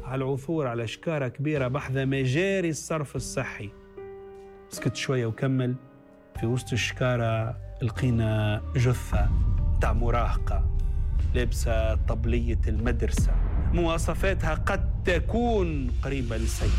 على العثور على شكارة كبيرة بحذا مجاري الصرف الصحي. سكت شوية وكمل. في وسط الشكارة لقينا جثة تاع مراهقة لابسة طبلية المدرسة، مواصفاتها قد تكون قريبة لسيد.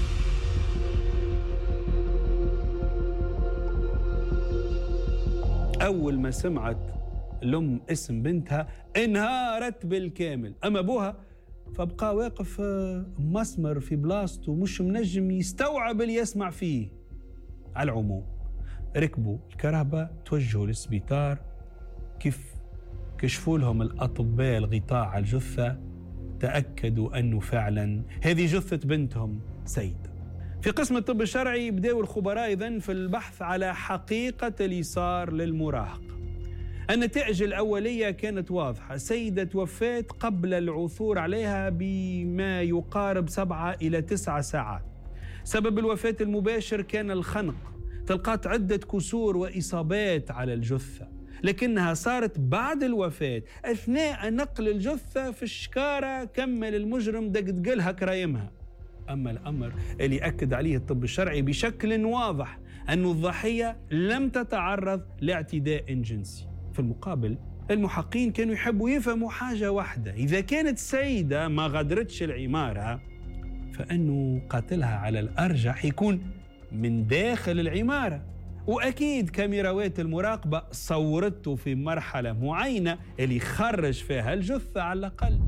أول ما سمعت الأم اسم بنتها انهارت بالكامل، أما أبوها فبقى واقف مسمر في بلاصته ومش منجم يستوعب اللي يسمع فيه. على العموم ركبوا الكرهبة توجهوا للسبيطار. كيف كشفوا لهم الأطباء الغطاء على الجثة تأكدوا أنه فعلا هذه جثة بنتهم سيدة. في قسم الطب الشرعي بدأوا الخبراء إذن في البحث على حقيقة اللي صار للمراهقة. النتائج الأولية كانت واضحة، سيدة توفات قبل العثور عليها بما يقارب 7 إلى 9 ساعات. سبب الوفاة المباشر كان الخنق، تلقات عدة كسور وإصابات على الجثة، لكنها صارت بعد الوفاة أثناء نقل الجثة في الشكارة. كمل المجرم دقلها كرايمها. أما الأمر اللي أكد عليه الطب الشرعي بشكل واضح أن الضحية لم تتعرض لاعتداء جنسي. في المقابل المحققين كانوا يحبوا يفهموا حاجة واحدة، إذا كانت سيدة ما غادرتش العمارة فإنه قاتلها على الأرجح يكون من داخل العمارة، وأكيد كاميراوات المراقبة صورته في مرحلة معينة اللي خرج فيها الجثة على الأقل.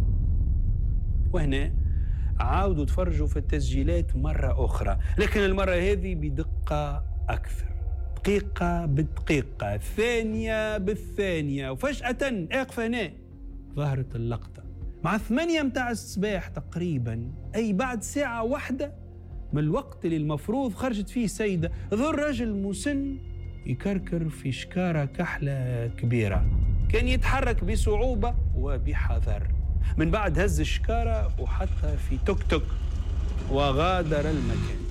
وهنا عاودوا تفرجوا في التسجيلات مرة أخرى، لكن المرة هذه بدقة أكثر، دقيقة بالدقيقة، ثانية بالثانية. وفجأة اقف هنا ظهرت اللقطة مع 8 متاع الصباح تقريبا، أي بعد ساعة واحدة من الوقت اللي المفروض خرجت فيه سيدة. ظل رجل مسن يكركر في شكارة كحلة كبيرة، كان يتحرك بصعوبة وبحذر. من بعد هز الشكارة وحطها في توك توك وغادر المكان.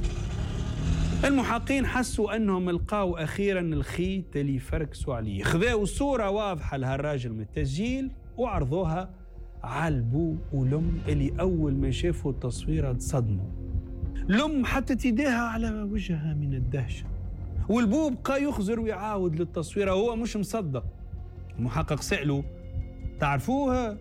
المحققين حسوا أنهم لقاوا أخيراً الخيط اللي يفركسوا عليه. خذاوا صورة واضحة لهالراجل من التسجيل وعرضوها على البو والأم اللي أول ما شافوا التصويرة تصدموا. الأم حطت يديها على وجهها من الدهشة، والبو بقى يخزر ويعاود للتصويرة وهو مش مصدق. المحقق سأله تعرفوها؟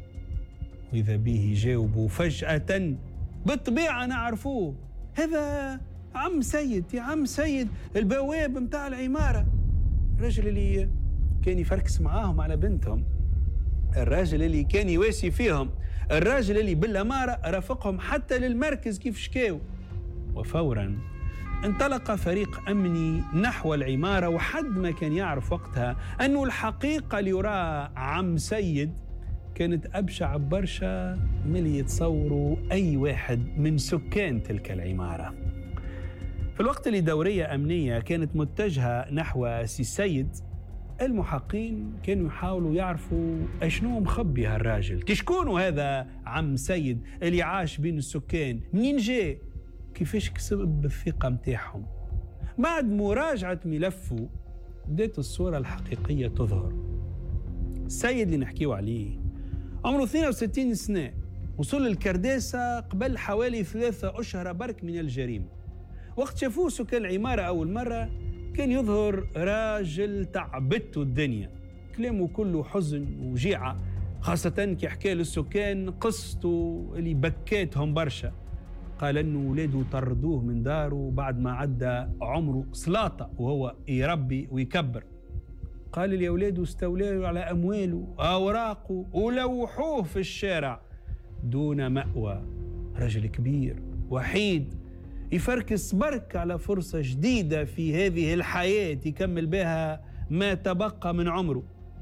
وإذا به جاوبوا فجأة بالطبيعة نعرفوه، هذا عم سيد، يا عم سيد البواب متاع العمارة، الرجل اللي كان يفركس معاهم على بنتهم، الراجل اللي كان يواسي فيهم، الراجل اللي بالأمارة رافقهم حتى للمركز كيف شكاو. وفوراً انطلق فريق أمني نحو العمارة، وحد ما كان يعرف وقتها أنه الحقيقة اللي وراء عم سيد كانت أبشع برشا من اللي يتصوروا أي واحد من سكان تلك العمارة. في الوقت اللي دورية أمنية كانت متجهة نحو سي سيد، المحققين كانوا يحاولوا يعرفوا أشنو مخبي هالراجل، كشكونه هذا عم سيد اللي عاش بين السكان، منين جاء، كيفاش كسب الثقة متاعهم. بعد مراجعة ملفه بدأت الصورة الحقيقية تظهر. السيد اللي نحكيو عليه عمره 62 سنة، وصل للكرداسة قبل حوالي 3 أشهر برك من الجريمة. وقت شافوه سكان العمارة أول مرة كان يظهر راجل تعبته الدنيا، كلامه كله حزن وجيعة، خاصة كي حكى للسكان قصته اللي بكاتهم برشا. قال أنه ولاده طردوه من داره بعد ما عدى عمره سلاطة وهو يربي ويكبر. قال لي أولاده استولوا على أمواله أوراقه ولوحوه في الشارع دون مأوى. رجل كبير وحيد يفركس برك على فرصة جديدة في هذه الحياة يكمل بها ما تبقى من عمره.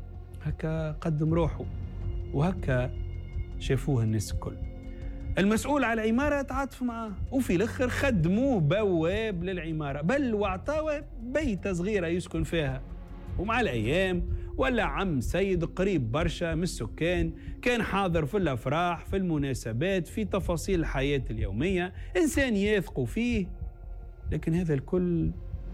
هكا قدم روحه وهكا شافوه الناس الكل. المسؤول على العمارة تعاطف معاه، وفي الأخر خدموه بواب للعمارة، بل واعطاه بيت صغيرة يسكن فيها. ومع الأيام ولا عم سيد قريب برشا من السكان، كان حاضر في الأفراح، في المناسبات، في تفاصيل الحياة اليومية، إنسان يثقوا فيه. لكن هذا الكل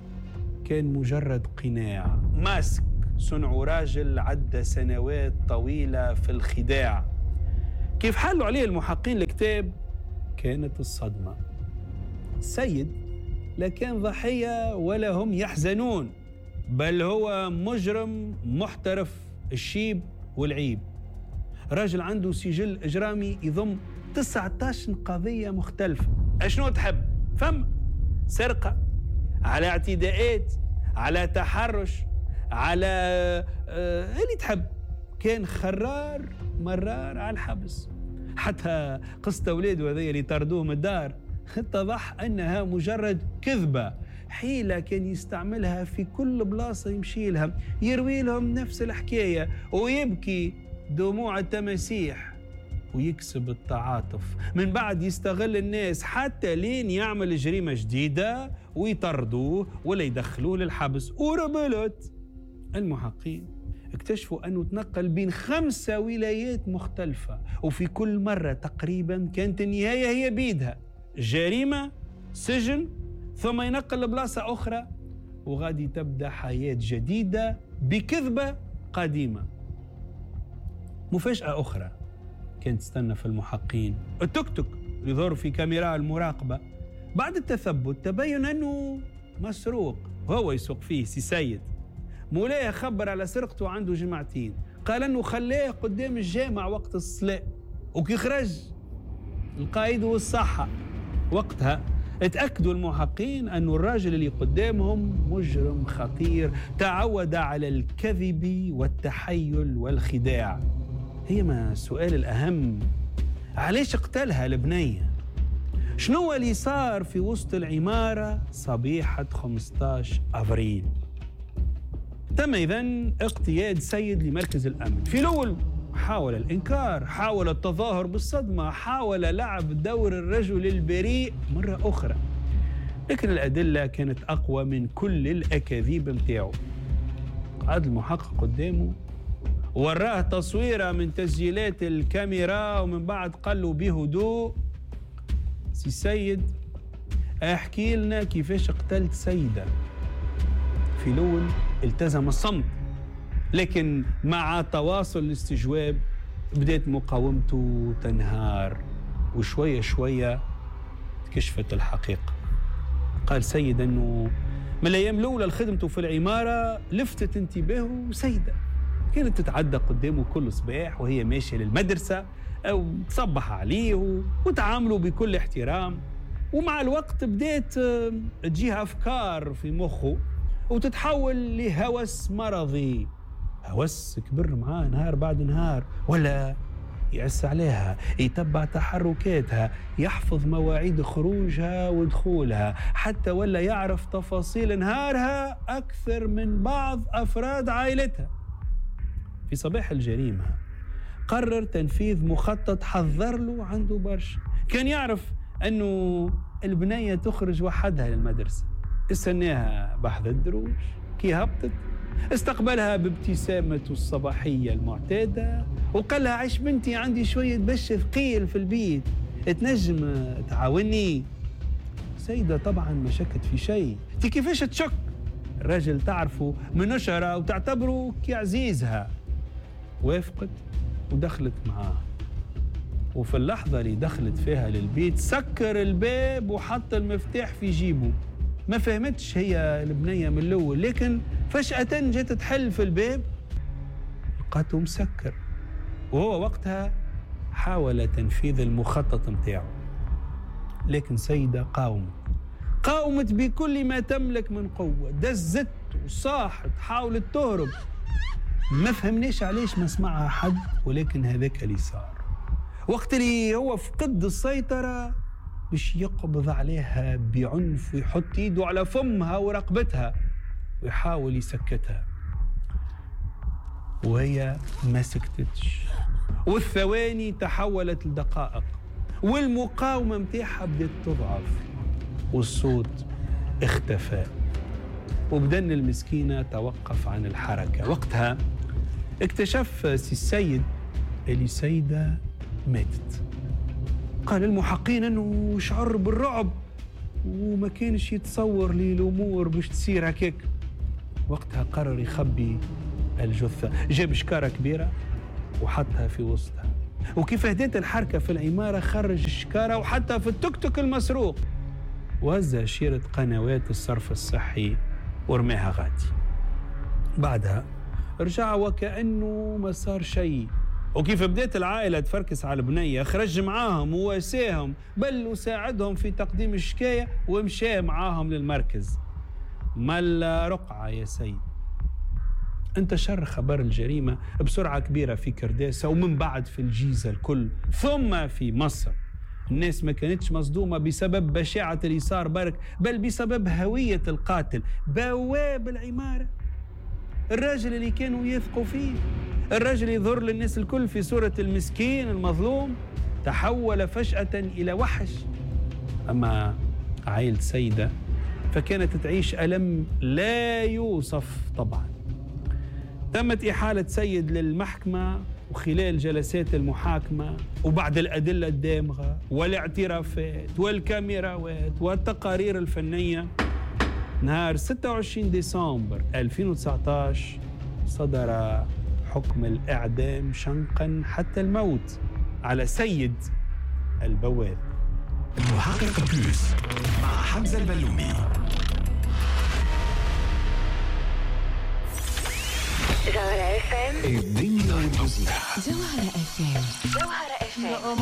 كان مجرد قناع، ماسك صنع راجل عدى سنوات طويلة في الخداع. كيف حلوا عليه المحققين الكتاب كانت الصدمة. السيد لا كان ضحية ولا هم يحزنون، بل هو مجرم محترف الشيب والعيب. راجل عنده سجل إجرامي يضم 19 قضية مختلفة. أشنو تحب؟ فم سرقة، على اعتداءات، على تحرش، على اللي تحب. كان خرار مرار على الحبس. حتى قصة أولاده هذي اللي طردوه من الدار اتضح أنها مجرد كذبة، حيلة كان يستعملها في كل بلاصة يمشي لها، يروي لهم نفس الحكاية ويبكي دموع التماسيح ويكسب التعاطف. من بعد يستغل الناس حتى لين يعمل جريمة جديدة ويطردوه ولا يدخلوه للحبس. وربلت المحققين اكتشفوا أنه تنقل بين 5 ولايات مختلفة، وفي كل مرة تقريبا كانت النهاية هي بيدها، جريمة، سجن، ثم ينقل لبلاصة أخرى، وغادي تبدأ حياة جديدة بكذبة قديمة. مفاجأة أخرى كانت تستنى في المحققين. التوك توك اللي ظهر في كاميرا المراقبة بعد التثبت تبين أنه مسروق، وهو يسوق فيه سي سيد. مولاي خبر على سرقته عنده جمعتين، قال أنه خلاه قدام الجامع وقت الصلاة، وكي خرج القائد والصحة وقتها اتأكدوا المحققين أن الراجل اللي قدامهم مجرم خطير تعود على الكذب والتحيل والخداع. هي ما السؤال الأهم، علاش اقتلها البنية؟ شنو اللي صار في وسط العمارة صبيحة 15 أبريل؟ تم إذن اقتياد سيد لمركز الأمن. في الأول حاول الإنكار، حاول التظاهر بالصدمة، حاول لعب دور الرجل البريء مرة أخرى، لكن الأدلة كانت أقوى من كل الأكاذيب متاعه. قعد المحقق قدامه وراه تصويرة من تسجيلات الكاميرا، ومن بعد قال له بهدوء: سي سيد، احكي لنا كيفاش قتلت سيدة. في الأول التزم الصمت، لكن مع تواصل الاستجواب بدأت مقاومته تنهار، وشوية شوية كشفت الحقيقة. قال سيد أنه من الأيام الأولى لخدمته في العمارة لفتت انتباهه سيدة كانت تتعدى قدامه كل صباح وهي ماشية للمدرسة، أو تصبح عليه وتعامله بكل احترام. ومع الوقت بدأت تجيها أفكار في مخه وتتحول لهوس مرضي. هوس كبر معاه نهار بعد نهار، ولا يعس عليها، يتبع تحركاتها، يحفظ مواعيد خروجها ودخولها، حتى ولا يعرف تفاصيل نهارها أكثر من بعض أفراد عائلتها. في صباح الجريمة قرر تنفيذ مخطط حذر له عنده برشا. كان يعرف أنه البنية تخرج وحدها للمدرسة، استناها بحث الدروج، كي هبطت استقبلها بابتسامته الصباحية المعتادة وقال لها: عيش بنتي، عندي شوية بش ثقيل في البيت، تنجم تعاوني؟ سيدة طبعا ما شكت في شيء. انت كيفاش تشك؟ الراجل تعرفه من نشرة وتعتبره كعزيزها. وافقت ودخلت معاه، وفي اللحظة اللي دخلت فيها للبيت سكر الباب وحط المفتاح في جيبه. ما فهمتش هي البنية من الأول، لكن فجأة جت تحل في الباب لقاته مسكر، وهو وقتها حاول تنفيذ المخطط متاعه. لكن سيدة قاومت بكل ما تملك من قوة، دزت وصاحت، حاولت تهرب. ما فهمناش علاش ما سمعها حد، ولكن هذاك اللي صار. وقت اللي هو فقد السيطرة باش يقبض عليها بعنف ويحط ايده على فمها ورقبتها ويحاول يسكتها، وهي ما سكتتش، والثواني تحولت لدقائق، والمقاومة متاعها بدأت تضعف، والصوت اختفى، وبدن المسكينة توقف عن الحركة. وقتها اكتشف سي السيد اللي سيدة ماتت. قال المحققين انه شعر بالرعب وما كانش يتصور لي الامور باش تصير هكاك. وقتها قرر يخبي الجثة، جاب شكارة كبيرة وحطها في وسطها، وكيف هديت الحركة في العمارة خرج الشكارة وحتى في التوك توك المسروق، وزع شيرة قنوات الصرف الصحي ورماها غادي. بعدها رجع وكأنه ما صار شيء. وكيف بدأت العائلة تفركس على البنية خرج معاهم وواساهم، بل وساعدهم في تقديم الشكاية ومشى معاهم للمركز. ملا رقعة يا سيد. انتشر خبر الجريمة بسرعة كبيرة في كرداسة ومن بعد في الجيزة الكل ثم في مصر. الناس ما كانتش مصدومة بسبب بشاعة اليسار برك، بل بسبب هوية القاتل، بواب العمارة، الراجل اللي كانوا يثقوا فيه، الراجل يظهر للناس الكل في صورة المسكين المظلوم، تحول فجأة إلى وحش. أما عائلة سيدة فكانت تعيش ألم لا يوصف طبعا. تمت إحالة سيد للمحكمة، وخلال جلسات المحاكمة وبعد الأدلة الدامغة والاعترافات والكاميراوات والتقارير الفنية، نهار 26 ديسمبر 2019 صدر حكم الإعدام شنقا حتى الموت على سيد البواب. المحقق بلوس مع حمزة البلومي. جوهرة FM. الدنيا والمزيكا. جوهرة FM.